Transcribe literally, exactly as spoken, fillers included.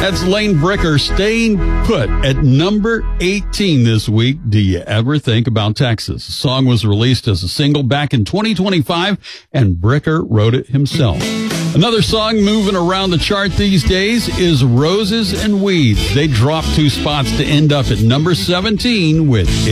That's Lane Bricker staying put at number eighteen this week. Do you ever think about Texas? The song was released as a single back in twenty twenty-five, and Bricker wrote it himself. Another song moving around the chart these days is Roses and Weeds. They dropped two spots to end up at number seventeen with